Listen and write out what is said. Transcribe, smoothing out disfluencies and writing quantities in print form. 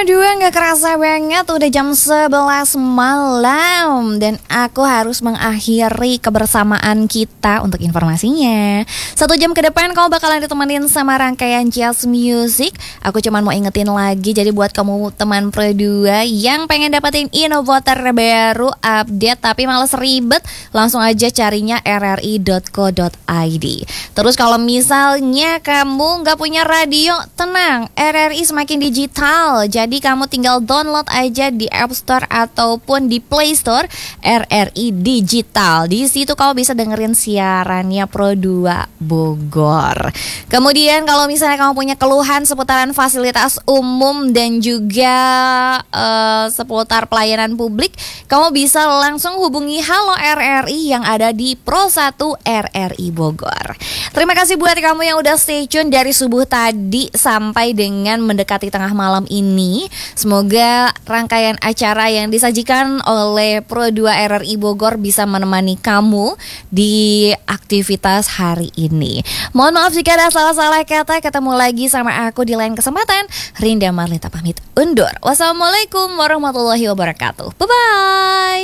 2 gak kerasa banget udah jam 11 malam. Dan aku harus mengakhiri kebersamaan kita untuk informasinya. 1 jam ke depan kamu bakalan ditemenin sama rangkaian Jazz Music. Aku cuman mau ingetin lagi, jadi buat kamu teman Pro 2 yang pengen dapetin inovator baru update tapi males ribet, langsung aja carinya rri.co.id. Terus kalau misalnya kamu gak punya radio, tenang, RRI semakin digital. Jadi kamu tinggal download aja di App Store ataupun di Play Store RRI Digital. Di situ kamu bisa dengerin siarannya Pro 2 Bogor. Kemudian kalau misalnya kamu punya keluhan seputaran fasilitas umum dan juga seputar pelayanan publik, kamu bisa langsung hubungi Halo RRI yang ada di Pro 1 RRI Bogor. Terima kasih buat kamu yang udah stay tune dari subuh tadi sampai dengan mendekati tengah malam ini. Semoga rangkaian acara yang disajikan oleh Pro 2 RRI Bogor bisa menemani kamu di aktivitas hari ini. Mohon maaf jika ada salah-salah kata. Ketemu lagi sama aku di lain kesempatan. Rinda Marlita pamit undur. Wassalamualaikum warahmatullahi wabarakatuh. Bye-bye.